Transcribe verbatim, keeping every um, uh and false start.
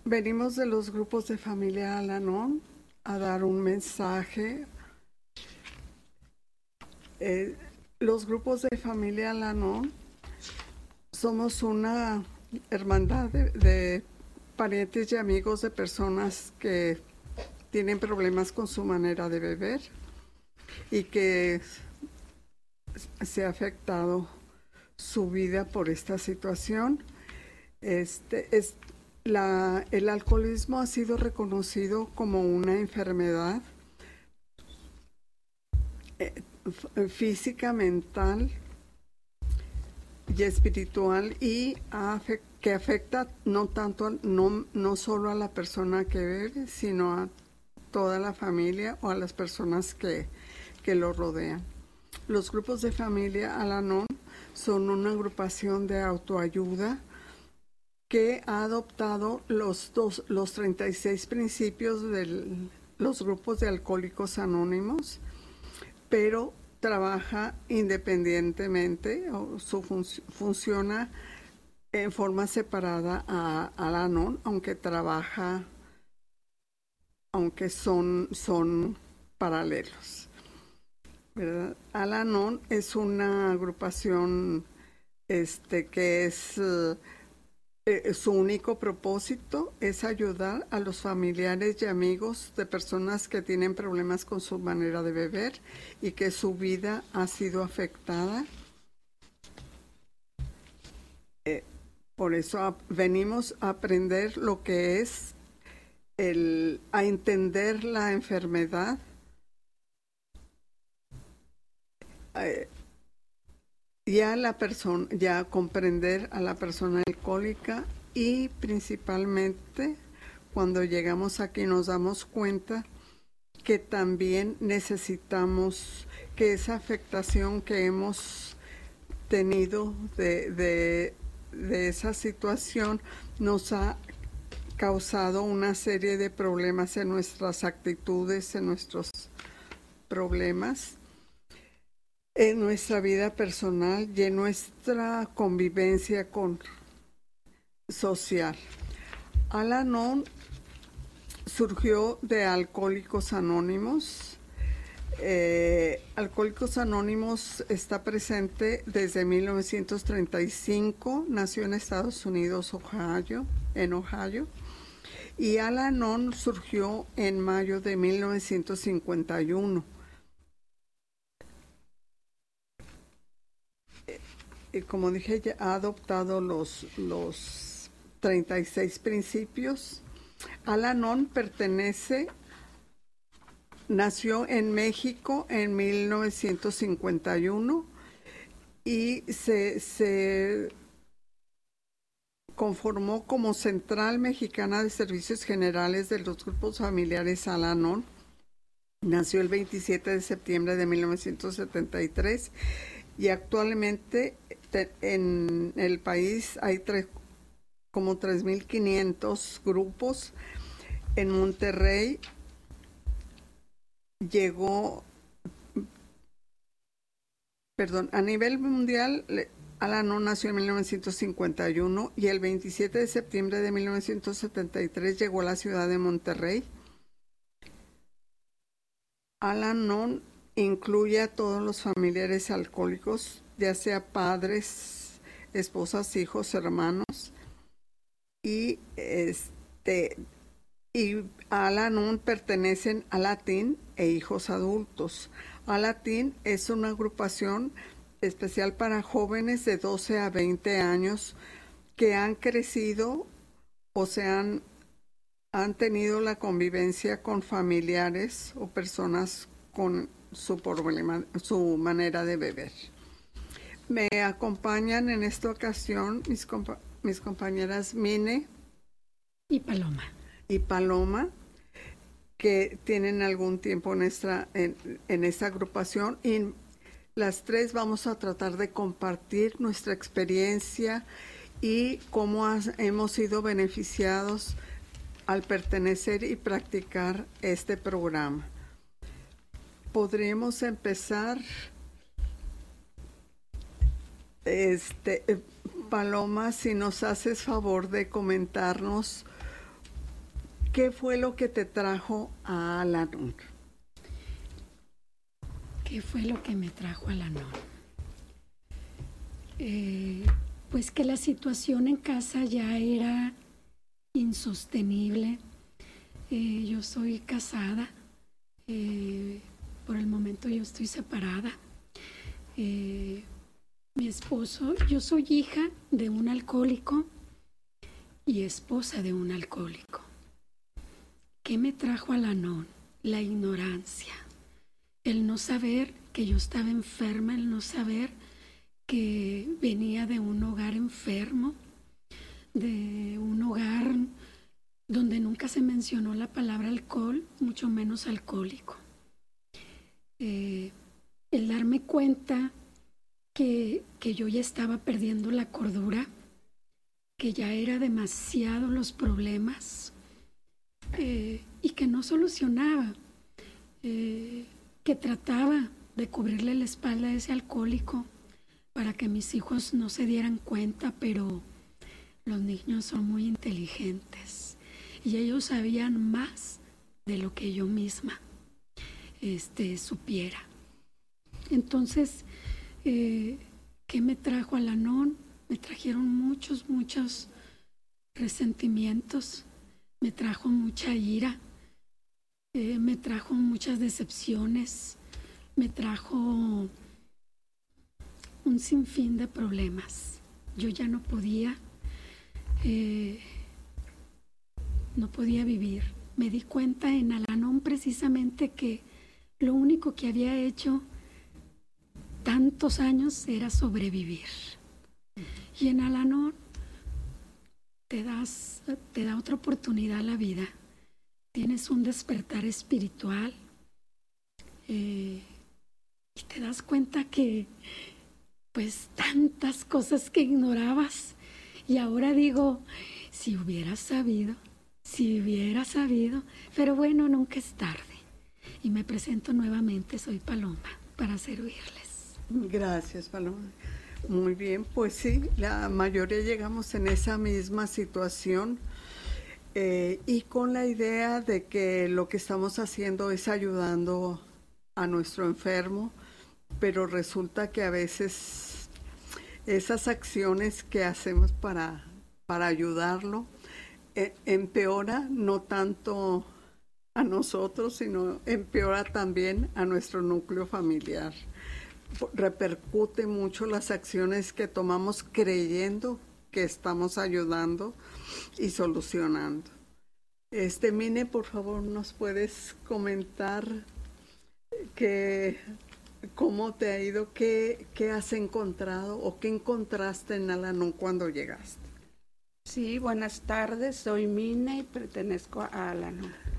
Venimos de los grupos de familia Al-Anon a dar un mensaje. Eh, los grupos de familia Al-Anon somos una hermandad de, de parientes y amigos de personas que tienen problemas con su manera de beber y que se ha afectado su vida por esta situación. Este, es, la, el alcoholismo ha sido reconocido como una enfermedad eh, física, mental y espiritual y afect, que afecta no tanto, no, no solo a la persona que bebe, sino a toda la familia o a las personas que, que lo rodean. Los grupos de familia Al-Anon son una agrupación de autoayuda que ha adoptado los, dos, los treinta y seis principios de los grupos de alcohólicos anónimos, pero trabaja independientemente, o su fun funciona en forma separada a Al-Anon, aunque trabaja, aunque son, son paralelos, ¿verdad? Al-Anon es una agrupación este, que es... Uh, Eh, su único propósito es ayudar a los familiares y amigos de personas que tienen problemas con su manera de beber y que su vida ha sido afectada. Eh, por eso a, venimos a aprender lo que es, el, a entender la enfermedad, eh, ya la persona, ya comprender a la persona alcohólica y principalmente cuando llegamos aquí nos damos cuenta que también necesitamos que esa afectación que hemos tenido de, de, de esa situación nos ha causado una serie de problemas en nuestras actitudes, en nuestros problemas, en nuestra vida personal y en nuestra convivencia con social. Al-Anon surgió de Alcohólicos Anónimos. Eh, Alcohólicos Anónimos está presente desde mil novecientos treinta y cinco, nació en Estados Unidos, Ohio, en Ohio, y Al-Anon surgió en mayo de mil novecientos cincuenta y uno. Y como dije, ya ha adoptado los, los treinta y seis principios. Al-Anon pertenece, nació en México en mil novecientos cincuenta y uno y se, se conformó como Central Mexicana de Servicios Generales de los Grupos Familiares Al-Anon. Nació el veintisiete de septiembre de mil novecientos setenta y tres y actualmente en el país hay tres, como tres mil quinientos grupos. En Monterrey llegó, perdón, a nivel mundial, Al-Anon nació en mil novecientos cincuenta y uno y el veintisiete de septiembre de mil novecientos setenta y tres llegó a la ciudad de Monterrey. Al-Anon incluye a todos los familiares alcohólicos, ya sea padres, esposas, hijos, hermanos, y este y a Al-Anon pertenecen Al-Atin e hijos adultos. Al-Atin es una agrupación especial para jóvenes de doce a veinte años que han crecido o se han, han tenido la convivencia con familiares o personas con su problema, su manera de beber. Me acompañan en esta ocasión mis, compa mis compañeras Mine y Paloma. y Paloma, que tienen algún tiempo en esta, en, en esta agrupación, y las tres vamos a tratar de compartir nuestra experiencia y cómo has, hemos sido beneficiados al pertenecer y practicar este programa. Podríamos empezar, este, Paloma, si nos haces favor de comentarnos ¿qué fue lo que te trajo a Al-Anon? ¿Qué fue lo que me trajo a Al-Anon? Eh, pues que la situación en casa ya era insostenible. Eh, yo soy casada, eh, por el momento yo estoy separada. Eh, mi esposo, yo soy hija de un alcohólico y esposa de un alcohólico. ¿Qué me trajo a Al-Anon? La ignorancia, el no saber que yo estaba enferma, el no saber que venía de un hogar enfermo, de un hogar donde nunca se mencionó la palabra alcohol, mucho menos alcohólico. Eh, el darme cuenta que, que yo ya estaba perdiendo la cordura, que ya era demasiado los problemas, eh, y que no solucionaba, eh, que trataba de cubrirle la espalda a ese alcohólico para que mis hijos no se dieran cuenta, pero los niños son muy inteligentes y ellos sabían más de lo que yo misma este, supiera. Entonces, eh, ¿qué me trajo a Al-Anon? Me trajeron muchos, muchos resentimientos, me trajo mucha ira, eh, me trajo muchas decepciones, me trajo un sinfín de problemas. Yo ya no podía, eh, no podía vivir. Me di cuenta en Al-Anon precisamente que lo único que había hecho tantos años era sobrevivir. Y en Al-Anon te das, te da otra oportunidad a la vida. Tienes un despertar espiritual, eh, y te das cuenta que pues tantas cosas que ignorabas, y ahora digo, si hubiera sabido, si hubiera sabido, pero bueno, nunca es tarde. Y me presento nuevamente, soy Paloma, para servirles. Gracias, Paloma. Muy bien, pues sí, la mayoría llegamos en esa misma situación, eh, y con la idea de que lo que estamos haciendo es ayudando a nuestro enfermo, pero resulta que a veces esas acciones que hacemos para, para ayudarlo eh, empeora no tanto a nosotros, sino empeora también a nuestro núcleo familiar. Repercute mucho las acciones que tomamos creyendo que estamos ayudando y solucionando. Este, Mine, por favor, ¿nos puedes comentar que, cómo te ha ido, qué, qué has encontrado o qué encontraste en Al-Anon cuando llegaste? Sí, buenas tardes, soy Mine y pertenezco a Al-Anon.